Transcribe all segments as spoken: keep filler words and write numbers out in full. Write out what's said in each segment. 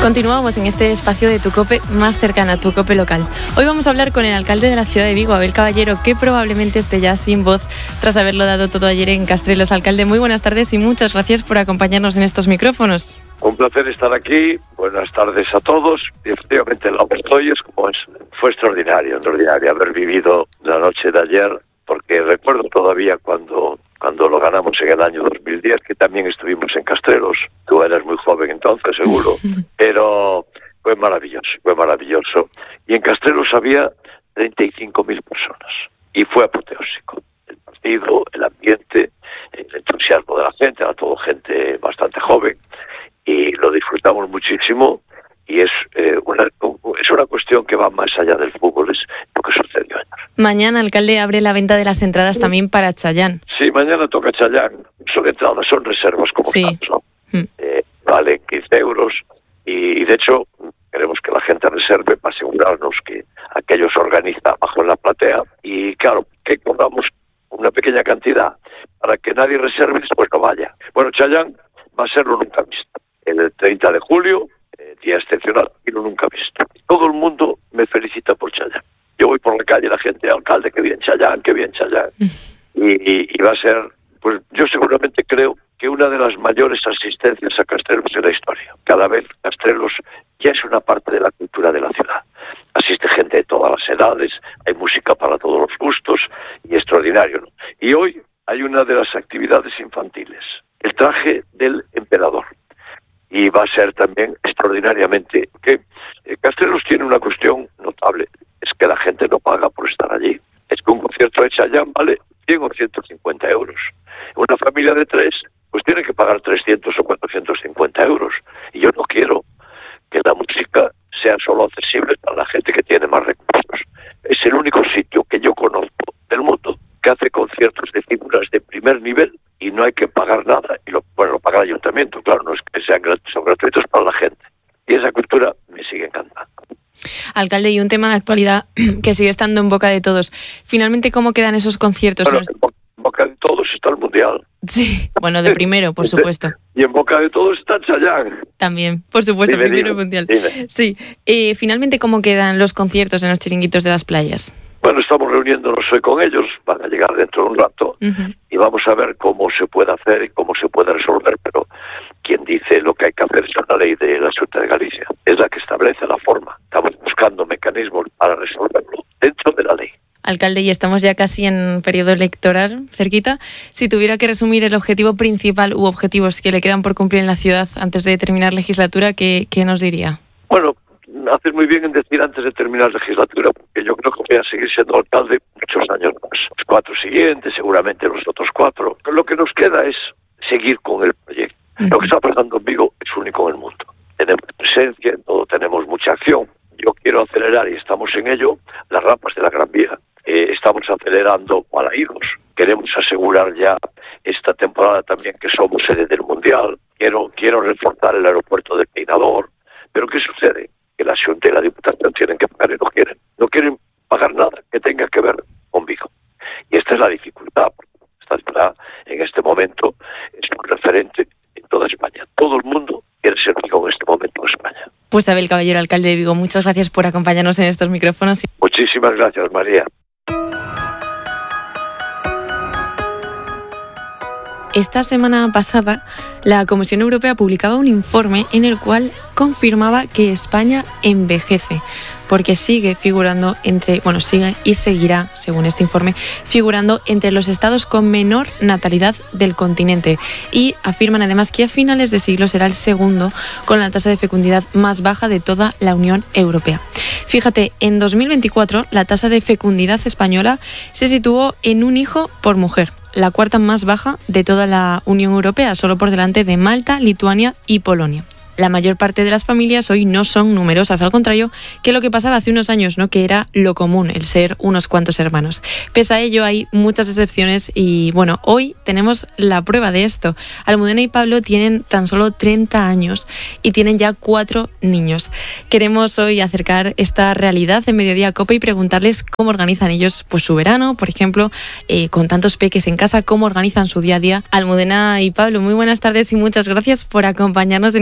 Continuamos en este espacio de Tu Cope más cercana, Tu Cope local. Hoy vamos a hablar con el alcalde de la ciudad de Vigo, Abel Caballero, que probablemente esté ya sin voz tras haberlo dado todo ayer en Castrelos. Alcalde, muy buenas tardes y muchas gracias por acompañarnos en estos micrófonos. Un placer estar aquí. Buenas tardes a todos. Y efectivamente, lo que estoy es como es. Fue extraordinario, extraordinario haber vivido la noche de ayer, porque recuerdo todavía cuando, cuando lo ganamos en el año dos mil diez, que también estuvimos en Castrelos. Tú eras muy joven entonces, seguro. Pero fue maravilloso, fue maravilloso. Y en Castrelos había treinta y cinco mil personas. Y fue apoteósico. El partido, el ambiente, el entusiasmo de la gente, era todo gente bastante joven. Y lo disfrutamos muchísimo. Y es, eh, una, es una cuestión que va más allá del fútbol, es lo que sucedió ayer. Mañana, alcalde, abre la venta de las entradas sí. también para Chayán. Sí, mañana toca Chayán. Son entradas, son reservas como sí. estamos, ¿no? Mm. Eh, valen quince euros y, de hecho, queremos que la gente reserve para asegurarnos que aquello se organiza bajo la platea. Y, claro, que cobramos una pequeña cantidad para que nadie reserve y después no vaya. Bueno, Chayán va a serlo nunca visto. El treinta de julio... día excepcional, y no nunca visto. Todo el mundo me felicita por Chayán. Yo voy por la calle, la gente, alcalde, que bien Chayán, que bien Chayán. Y, y, y va a ser, pues yo seguramente creo que una de las mayores asistencias a Castrelos en la historia. Cada vez Castrelos ya es una parte de la cultura de la ciudad. Asiste gente de todas las edades, hay música para todos los gustos, y extraordinario, ¿no? Y hoy hay una de las actividades infantiles, el traje del emperador. Y va a ser también extraordinariamente que eh, Castrelos tiene una cuestión notable, es que la gente no paga por estar allí. Es que un concierto de Chayán vale cien o ciento cincuenta euros. Una familia de tres, pues tiene que pagar trescientos o cuatrocientos cincuenta euros. Y yo no quiero que la música sea solo accesible para la gente que tiene más recursos. Es el único sitio que yo conozco del mundo que hace conciertos de figuras de primer nivel y no hay que pagar nada, y lo, bueno, lo paga el ayuntamiento, claro, no es que sean gratuitos, son gratuitos para la gente. Y esa cultura me sigue encantando. Alcalde, y un tema de actualidad que sigue estando en boca de todos. Finalmente, ¿cómo quedan esos conciertos? Bueno, en boca, en boca de todos está el Mundial. Sí, bueno, de primero, por supuesto. Y en boca de todos está Chayán. También, por supuesto, dime, primero dime, el Mundial. Dime. Sí, eh, finalmente, ¿cómo quedan los conciertos en los chiringuitos de las playas? Bueno, estamos reuniéndonos hoy con ellos, van a llegar dentro de un rato, uh-huh. y vamos a ver cómo se puede hacer y cómo se puede resolver, pero quien dice lo que hay que hacer es la ley de la Xunta de Galicia, es la que establece la forma. Estamos buscando mecanismos para resolverlo dentro de la ley. Alcalde, y estamos ya casi en periodo electoral, cerquita. Si tuviera que resumir el objetivo principal u objetivos que le quedan por cumplir en la ciudad antes de terminar legislatura, ¿qué, qué nos diría? Bueno, haces muy bien en decir antes de terminar la legislatura, porque yo creo que voy a seguir siendo alcalde muchos años más. Los cuatro siguientes, seguramente los otros cuatro. Pero lo que nos queda es seguir con el proyecto. Uh-huh. Lo que está pasando en Vigo es único en el mundo. Tenemos presencia, en todo tenemos mucha acción. Yo quiero acelerar, y estamos en ello, las rampas de la Gran Vía. Eh, estamos acelerando Balaídos. Queremos asegurar ya esta temporada también que somos sede del Mundial. Quiero, quiero reforzar el aeropuerto del Peinador. Pero ¿qué sucede? Que la Xunta y la Diputación tienen que pagar y no quieren. No quieren pagar nada que tenga que ver con Vigo. Y esta es la dificultad, porque esta ciudad en este momento es un referente en toda España. Todo el mundo quiere ser Vigo en este momento en España. Pues Abel Caballero, alcalde de Vigo, muchas gracias por acompañarnos en estos micrófonos. Muchísimas gracias, María. Esta semana pasada, la Comisión Europea publicaba un informe en el cual confirmaba que España envejece, porque sigue figurando entre, bueno, sigue y seguirá, según este informe, figurando entre los estados con menor natalidad del continente. Y afirman además que a finales de siglo será el segundo con la tasa de fecundidad más baja de toda la Unión Europea. Fíjate, en dos mil veinticuatro la tasa de fecundidad española se situó en un hijo por mujer, la cuarta más baja de toda la Unión Europea, solo por delante de Malta, Lituania y Polonia. La mayor parte de las familias hoy no son numerosas, al contrario que lo que pasaba hace unos años, ¿no?, que era lo común, el ser unos cuantos hermanos. Pese a ello, hay muchas excepciones y, bueno, hoy tenemos la prueba de esto. Almudena y Pablo tienen tan solo treinta años y tienen ya cuatro niños. Queremos hoy acercar esta realidad en Mediodía Cope y preguntarles cómo organizan ellos pues su verano, por ejemplo, eh, con tantos peques en casa, cómo organizan su día a día. Almudena y Pablo, muy buenas tardes y muchas gracias por acompañarnos en este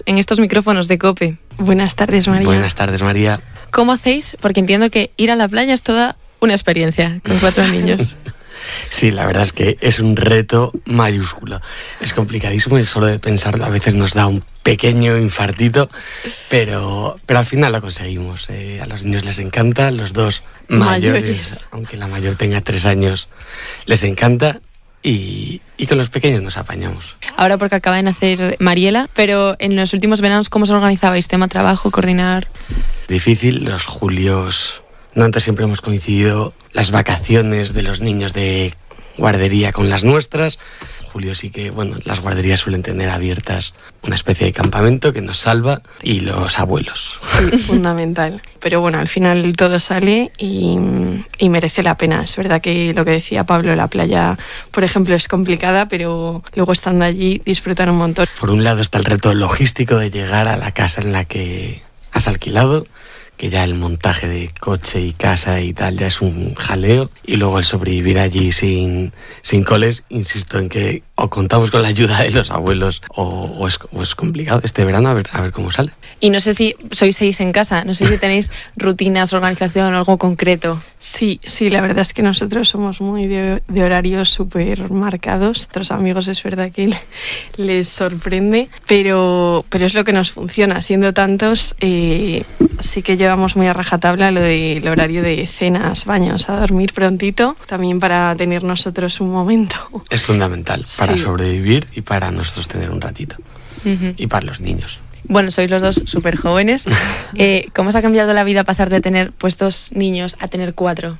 en estos micrófonos de COPE. Buenas tardes, María. Buenas tardes, María. ¿Cómo hacéis? Porque entiendo que ir a la playa es toda una experiencia con cuatro niños. Sí, la verdad es que es un reto mayúsculo. Es complicadísimo y solo de pensarlo a veces nos da un pequeño infartito, pero, pero al final lo conseguimos. Eh, a los niños les encanta, los dos mayores, mayores, aunque la mayor tenga tres años, les encanta. Y, y con los pequeños nos apañamos. Ahora porque acaba de nacer Mariela, pero en los últimos veranos, ¿cómo os organizabais? ¿Tema trabajo, coordinar? Difícil, los julios, no antes siempre hemos coincidido las vacaciones de los niños de guardería con las nuestras. Julio sí que, bueno, las guarderías suelen tener abiertas una especie de campamento que nos salva y los abuelos. Sí, fundamental. Pero bueno, al final todo sale y, y merece la pena. Es verdad que lo que decía Pablo, la playa, por ejemplo, es complicada, pero luego estando allí disfrutan un montón. Por un lado está el reto logístico de llegar a la casa en la que has alquilado, que ya el montaje de coche y casa y tal ya es un jaleo, y luego el sobrevivir allí sin, sin coles. Insisto en que o contamos con la ayuda de los abuelos o, o, es, o es complicado este verano, a ver, a ver cómo sale. Y no sé si sois seis en casa, no sé si tenéis rutinas, organización o algo concreto. Sí, sí, la verdad es que nosotros somos muy de, de horarios súper marcados. A otros amigos es verdad que les sorprende, pero, pero es lo que nos funciona. Siendo tantos, eh, sí que llevamos muy a rajatabla lo del horario de cenas, baños, a dormir prontito, también para tener nosotros un momento. Es fundamental para sí. sobrevivir y para nosotros tener un ratito. Uh-huh. Y para los niños. Bueno, sois los dos súper jóvenes. Eh, ¿Cómo os ha cambiado la vida pasar de tener pues dos niños a tener cuatro?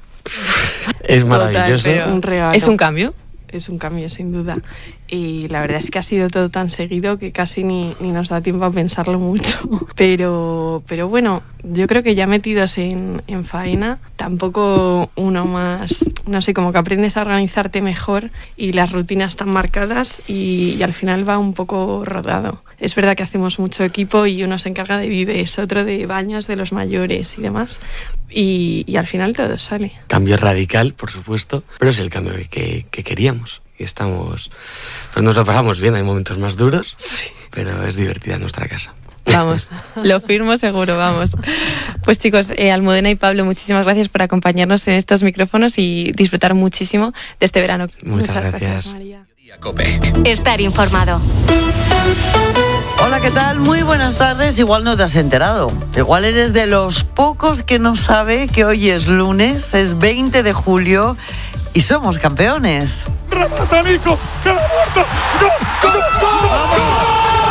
Es maravilloso. Total, un regalo. ¿Es un cambio? Es un cambio, sin duda. Y la verdad es que ha sido todo tan seguido que casi ni, ni nos da tiempo a pensarlo mucho. Pero, pero bueno, yo creo que ya metidos en, en faena, tampoco uno más, no sé, como que aprendes a organizarte mejor y las rutinas están marcadas y, y al final va un poco rodado. Es verdad que hacemos mucho equipo y uno se encarga de vives, otro de baños de los mayores y demás. Y, y al final todo sale. Cambio radical, por supuesto, pero es el cambio que, que queríamos. Y estamos, pues nos lo pasamos bien, hay momentos más duros, sí. Pero es divertida nuestra casa. Vamos, lo firmo seguro, vamos. Pues chicos, eh, Almudena y Pablo, muchísimas gracias por acompañarnos en estos micrófonos y disfrutar muchísimo de este verano. Muchas, Muchas gracias. gracias, María. Estar informado. Hola, ¿qué tal? Muy buenas tardes. Igual no te has enterado. Igual eres de los pocos que no sabe que hoy es lunes, es veinte de julio y somos campeones. ¡Remata, Nico! ¡Que la muerta! ¡Gol! ¡Gol! ¡Gol!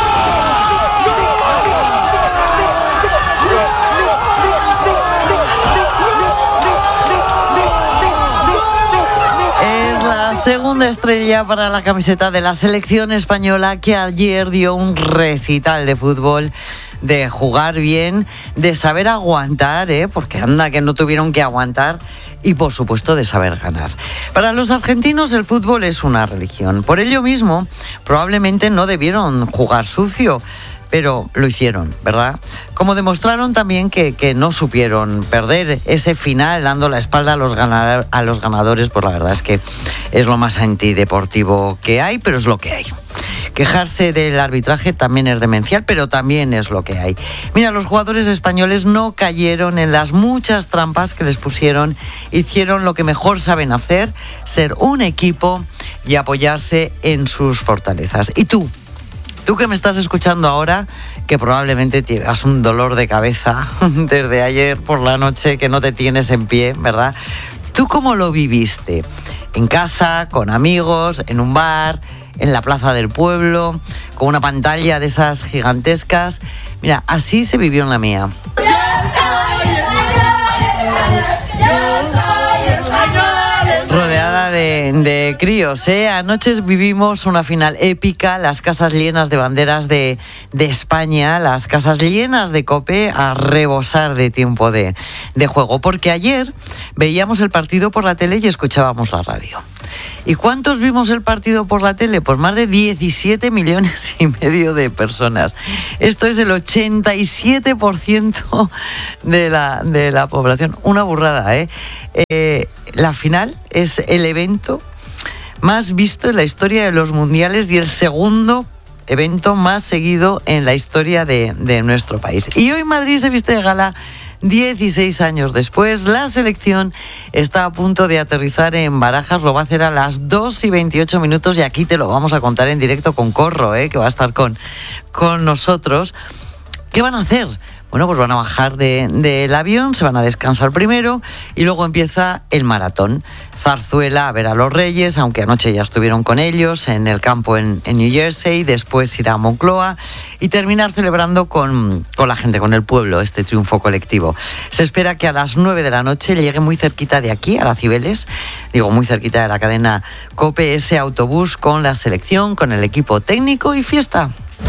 Segunda estrella para la camiseta de la selección española, que ayer dio un recital de fútbol, de jugar bien, de saber aguantar, ¿eh? Porque anda que no tuvieron que aguantar, y por supuesto de saber ganar. Para los argentinos el fútbol es una religión. Por ello mismo, probablemente no debieron jugar sucio, pero lo hicieron, ¿verdad? Como demostraron también que, que no supieron perder ese final dando la espalda a los, ganar, a los ganadores, pues la verdad es que es lo más antideportivo que hay, pero es lo que hay. Quejarse del arbitraje también es demencial, pero también es lo que hay. Mira, los jugadores españoles no cayeron en las muchas trampas que les pusieron, hicieron lo que mejor saben hacer, ser un equipo y apoyarse en sus fortalezas. ¿Y tú? Tú que me estás escuchando ahora, que probablemente tienes un dolor de cabeza desde ayer por la noche, que no te tienes en pie, ¿verdad? ¿Tú cómo lo viviste? ¿En casa, con amigos, en un bar, en la plaza del pueblo, con una pantalla de esas gigantescas? Mira, así se vivió en la mía. ¡Yo soy español! ¡Yo soy español! Rodeada de, de críos, ¿eh? Anoche vivimos una final épica, las casas llenas de banderas de, de España, las casas llenas de COPE a rebosar de tiempo de, de juego, porque ayer veíamos el partido por la tele y escuchábamos la radio. ¿Y cuántos vimos el partido por la tele? Pues más de diecisiete millones y medio de personas. Esto es el ochenta y siete por ciento de la, de la población. Una burrada, ¿eh? eh la final es el evento más visto en la historia de los mundiales y el segundo evento más seguido en la historia de, de nuestro país. Y hoy Madrid se viste de gala. dieciséis años después, la selección está a punto de aterrizar en Barajas, lo va a hacer a las dos y veintiocho minutos y aquí te lo vamos a contar en directo con Corro, ¿eh? que va a estar con, con nosotros. ¿Qué van a hacer? Bueno, pues van a bajar de, del avión, se van a descansar primero y luego empieza el maratón. Zarzuela a ver a los Reyes, aunque anoche ya estuvieron con ellos en el campo en, en New Jersey, después irá a Moncloa y terminar celebrando con, con la gente, con el pueblo, este triunfo colectivo. Se espera que a las nueve de la noche llegue muy cerquita de aquí, a la Cibeles, digo muy cerquita de la cadena COPE, ese autobús con la selección, con el equipo técnico y fiesta.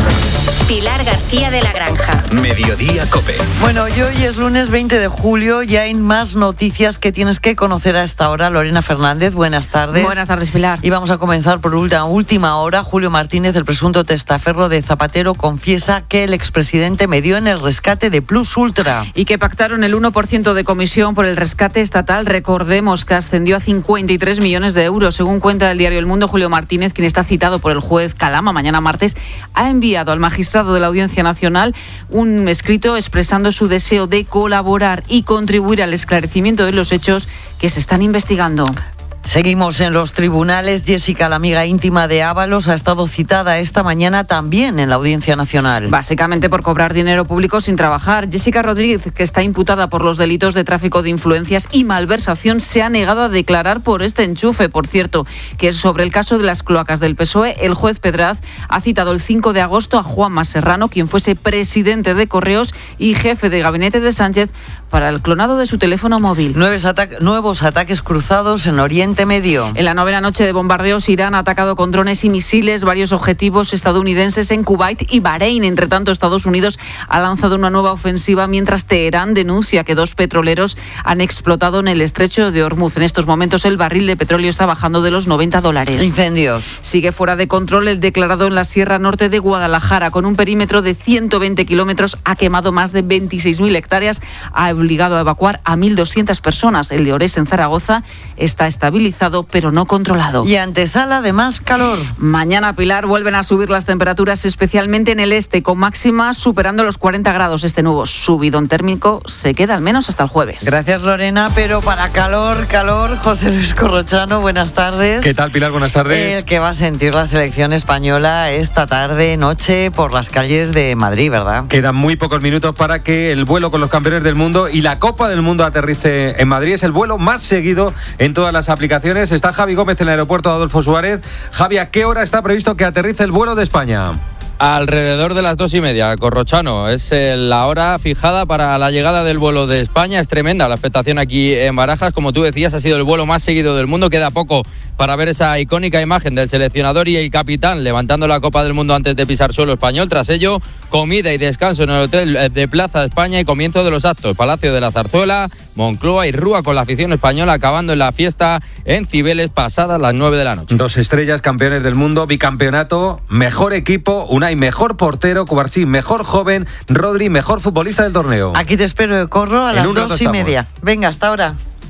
Pilar García de la Granja. Mediodía COPE. Bueno, y hoy es lunes veinte de julio y hay más noticias que tienes que conocer a esta hora. Lorena Fernández, buenas tardes. Buenas tardes, Pilar. Y vamos a comenzar por última, última hora. Julio Martínez, el presunto testaferro de Zapatero, confiesa que el expresidente medió en el rescate de Plus Ultra. Y que pactaron el uno por ciento de comisión por el rescate estatal. Recordemos que ascendió a cincuenta y tres millones de euros. Según cuenta el diario El Mundo, Julio Martínez, quien está citado por el juez Calama mañana martes, ha enviado al magistrado de la Audiencia Nacional un escrito expresando su deseo de colaborar y contribuir al esclarecimiento de los hechos que se están investigando. Seguimos en los tribunales. Jessica, la amiga íntima de Ábalos, ha estado citada esta mañana también en la Audiencia Nacional. Básicamente por cobrar dinero público sin trabajar. Jessica Rodríguez, que está imputada por los delitos de tráfico de influencias y malversación, se ha negado a declarar por este enchufe. Por cierto, que es sobre el caso de las cloacas del P S O E. El juez Pedraz ha citado el cinco de agosto a Juanma Serrano, quien fuese presidente de Correos y jefe de gabinete de Sánchez, para el clonado de su teléfono móvil. Nuevos, ata- nuevos ataques cruzados en Oriente Medio. En la novena noche de bombardeos, Irán ha atacado con drones y misiles varios objetivos estadounidenses en Kuwait y Bahrein. Entre tanto, Estados Unidos ha lanzado una nueva ofensiva, mientras Teherán denuncia que dos petroleros han explotado en el estrecho de Hormuz. En estos momentos, el barril de petróleo está bajando de los noventa dólares. Incendios. Sigue fuera de control el declarado en la Sierra Norte de Guadalajara. Con un perímetro de ciento veinte kilómetros, ha quemado más de veintiséis mil hectáreas, ha obligado a evacuar a mil doscientas personas. El de Orés, en Zaragoza, está estabilizado pero no controlado. Y antesala de más calor. Mañana, Pilar, vuelven a subir las temperaturas, especialmente en el este, con máximas superando los cuarenta grados. Este nuevo subidón térmico se queda al menos hasta el jueves. Gracias, Lorena, pero para calor, calor, José Luis Corrochano, buenas tardes. ¿Qué tal, Pilar? Buenas tardes. El que va a sentir la selección española esta tarde, noche, por las calles de Madrid, ¿verdad? Quedan muy pocos minutos para que el vuelo con los campeones del mundo y la Copa del Mundo aterrice en Madrid. Es el vuelo más seguido en todas las aplicaciones. Está Javi Gómez en el aeropuerto de Adolfo Suárez. Javi, ¿a qué hora está previsto que aterrice el vuelo de España? Alrededor de las dos y media, Corrochano. Es la hora fijada para la llegada del vuelo de España. Es tremenda la expectación aquí en Barajas. Como tú decías, ha sido el vuelo más seguido del mundo. Queda poco para ver esa icónica imagen del seleccionador y el capitán levantando la Copa del Mundo antes de pisar suelo español. Tras ello, comida y descanso en el hotel de Plaza de España y comienzo de los actos. Palacio de la Zarzuela, Moncloa y Rúa, con la afición española acabando en la fiesta en Cibeles pasadas las nueve de la noche. Dos estrellas, campeones del mundo, bicampeonato, mejor equipo, Unai mejor portero, Cubarsí mejor joven, Rodri mejor futbolista del torneo. Aquí te espero de Corro a En las un rato dos y estamos. media. Venga, hasta ahora.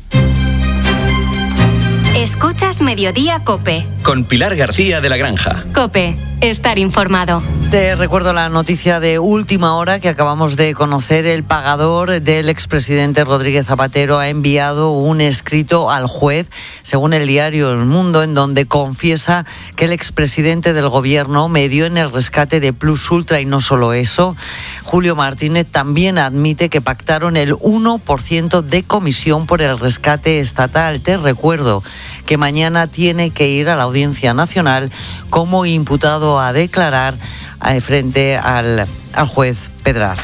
Escuchas Mediodía COPE. Con Pilar García de la Granja. COPE. Estar informado. Te recuerdo la noticia de última hora que acabamos de conocer. El pagador del expresidente Rodríguez Zapatero ha enviado un escrito al juez, según el diario El Mundo, en donde confiesa que el expresidente del gobierno medió en el rescate de Plus Ultra. Y no solo eso, Julio Martínez también admite que pactaron el uno por ciento de comisión por el rescate estatal. Te recuerdo que mañana tiene que ir a la Audiencia Nacional como imputado a declarar eh, frente al, al juez Pedraz.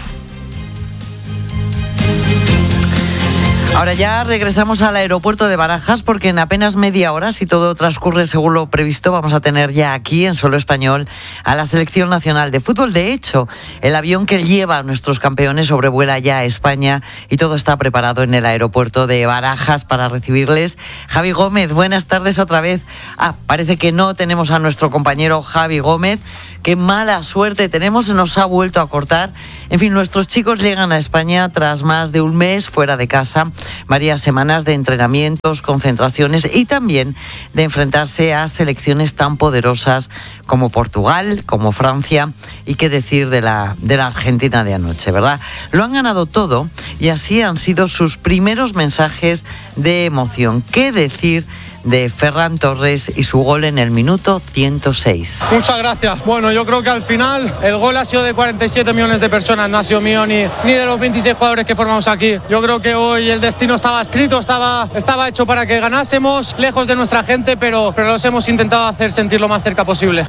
Ahora ya regresamos al aeropuerto de Barajas, porque en apenas media hora, si todo transcurre según lo previsto, vamos a tener ya aquí en suelo español a la Selección Nacional de Fútbol. De hecho, el avión que lleva a nuestros campeones sobrevuela ya a España y todo está preparado en el aeropuerto de Barajas para recibirles. Javi Gómez, buenas tardes otra vez. Ah, parece que no tenemos a nuestro compañero Javi Gómez. Qué mala suerte tenemos, nos ha vuelto a cortar. En fin, nuestros chicos llegan a España tras más de un mes fuera de casa varias semanas de entrenamientos, concentraciones y también de enfrentarse a selecciones tan poderosas como Portugal, como Francia y qué decir de la, de la Argentina de anoche, ¿verdad? Lo han ganado todo y así han sido sus primeros mensajes de emoción. ¿Qué decir de Ferran Torres y su gol en el minuto ciento seis? Muchas gracias. Bueno, yo creo que al final el gol ha sido de cuarenta y siete millones de personas, no ha sido mío ni, ni de los veintiséis jugadores que formamos aquí. Yo creo que hoy el destino estaba escrito, estaba, estaba hecho para que ganásemos, lejos de nuestra gente, pero, pero los hemos intentado hacer sentir lo más cerca posible.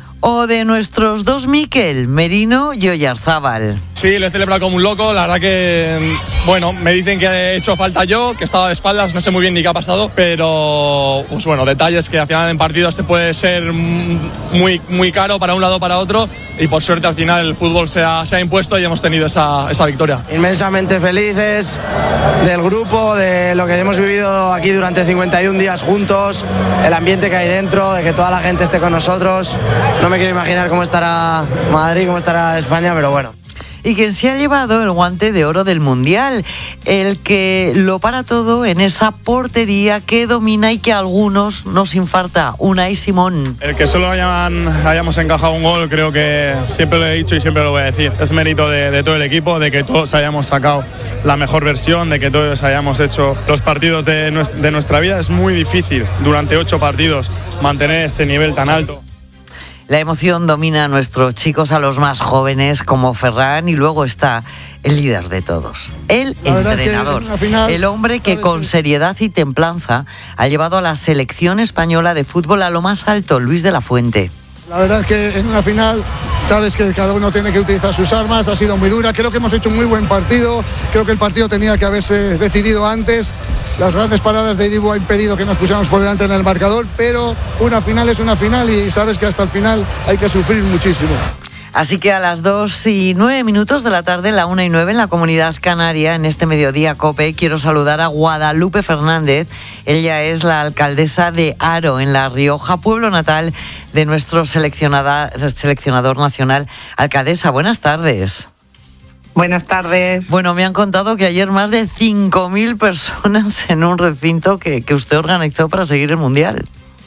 O de nuestros dos Mikel, Merino y Oyarzábal. Sí, lo he celebrado como un loco, la verdad que, bueno, me dicen que he hecho falta yo, que estaba de espaldas, no sé muy bien ni qué ha pasado, pero, pues bueno, detalles que al final en partidos te puede ser muy, muy caro para un lado o para otro, y por suerte al final el fútbol se ha, se ha impuesto y hemos tenido esa, esa victoria. Inmensamente felices del grupo, de lo que hemos vivido aquí durante cincuenta y un días juntos, el ambiente que hay dentro, de que toda la gente esté con nosotros. No me quiero imaginar cómo estará Madrid, cómo estará España, pero bueno. Y quien se ha llevado el guante de oro del Mundial, el que lo para todo en esa portería que domina y que a algunos nos infarta, Unai Simón. El que solo hayan, hayamos encajado un gol, creo que siempre lo he dicho y siempre lo voy a decir, es mérito de, de todo el equipo, de que todos hayamos sacado la mejor versión, de que todos hayamos hecho los partidos de, de nuestra vida. Es muy difícil durante ocho partidos mantener ese nivel tan alto. La emoción domina a nuestros chicos, a los más jóvenes como Ferran, y luego está el líder de todos, el entrenador, final, el hombre que con seriedad y templanza ha llevado a la selección española de fútbol a lo más alto, Luis de la Fuente. La verdad es que en una final sabes que cada uno tiene que utilizar sus armas, ha sido muy dura, creo que hemos hecho un muy buen partido, creo que el partido tenía que haberse decidido antes. Las grandes paradas de Dibu ha impedido que nos pusiéramos por delante en el marcador, pero una final es una final y sabes que hasta el final hay que sufrir muchísimo. Así que a las dos y nueve minutos de la tarde, la una y nueve en la Comunidad Canaria, en este Mediodía COPE, quiero saludar a Guadalupe Fernández. Ella es la alcaldesa de Haro, en La Rioja, pueblo natal de nuestro seleccionador nacional. Alcaldesa, buenas tardes. Buenas tardes. Bueno, me han contado que ayer más de cinco mil personas en un recinto que, que usted organizó para seguir el Mundial.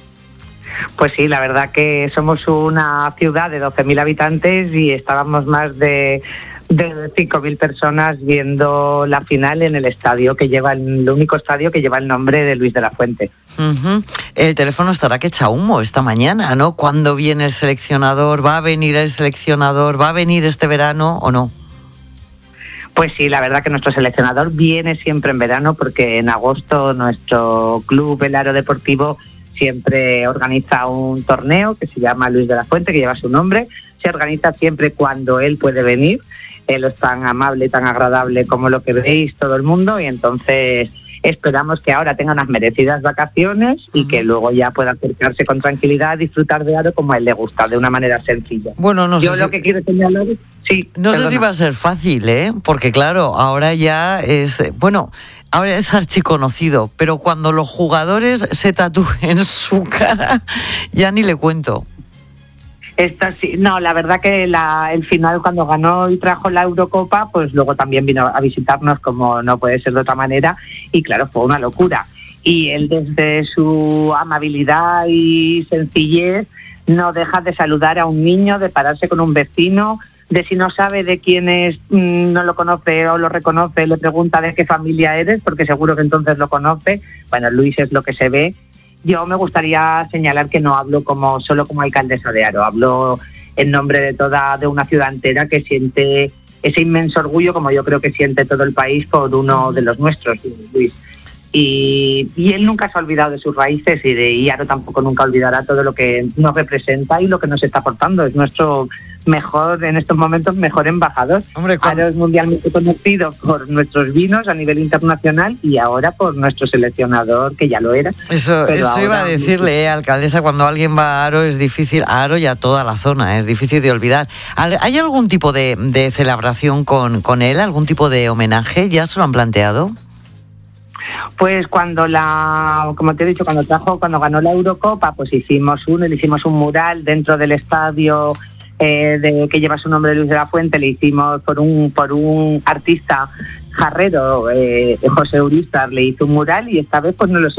Pues sí, la verdad que somos una ciudad de doce mil habitantes y estábamos más de, de cinco mil personas viendo la final en el estadio que lleva el, el único estadio que lleva el nombre de Luis de la Fuente. Uh-huh. El teléfono estará que echa humo esta mañana, ¿no? ¿Cuándo viene el seleccionador? ¿Va a venir el seleccionador? ¿Va a venir este verano o no? Pues sí, la verdad que nuestro seleccionador viene siempre en verano porque en agosto nuestro club, el Haro Deportivo, siempre organiza un torneo que se llama Luis de la Fuente, que lleva su nombre. Se organiza siempre cuando él puede venir. Él es tan amable y tan agradable como lo que veis todo el mundo y entonces esperamos que ahora tenga unas merecidas vacaciones y que luego ya pueda acercarse con tranquilidad a disfrutar de Haro como a él le gusta, de una manera sencilla. Bueno, no sé Yo si... lo que quiero señalar es... Sí, no perdona. sé si va a ser fácil, ¿eh? Porque claro, ahora ya es... Bueno, ahora es archiconocido, pero cuando los jugadores se tatúen su cara, ya ni le cuento. Esta sí, no, la verdad que la, el final cuando ganó y trajo la Eurocopa, pues luego también vino a visitarnos como no puede ser de otra manera y claro, fue una locura. Y él desde su amabilidad y sencillez no deja de saludar a un niño, de pararse con un vecino, de si no sabe de quién es, no lo conoce o lo reconoce, le pregunta de qué familia eres, porque seguro que entonces lo conoce. Bueno, Luis es lo que se ve. Yo me gustaría señalar que no hablo como solo como alcaldesa de Haro, hablo en nombre de toda de una ciudad entera que siente ese inmenso orgullo, como yo creo que siente todo el país por uno de los nuestros, Luis. Y, y él nunca se ha olvidado de sus raíces y de y Haro tampoco nunca olvidará todo lo que nos representa y lo que nos está aportando. Es nuestro mejor, en estos momentos, mejor embajador. Hombre, con... Haro es mundialmente conocido por nuestros vinos a nivel internacional y ahora por nuestro seleccionador, que ya lo era. Eso, eso ahora... iba a decirle, eh, alcaldesa, cuando alguien va a Haro es difícil, a Haro y a toda la zona, es difícil de olvidar. ¿Hay algún tipo de, de celebración con, con él? ¿Algún tipo de homenaje? ¿Ya se lo han planteado? Pues cuando la, como te he dicho, cuando trajo, cuando ganó la Eurocopa, pues hicimos uno, le hicimos un mural dentro del estadio eh, de, que lleva su nombre, Luis de la Fuente, le hicimos por un, por un artista jarrero, eh, José Uristar, le hizo un mural y esta vez pues nos lo